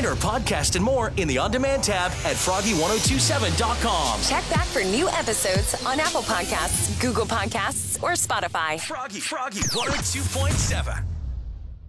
our podcast and more in the On-Demand tab at Froggy1027.com. Check back for new episodes on Apple Podcasts, Google Podcasts, or Spotify. Froggy 102.7.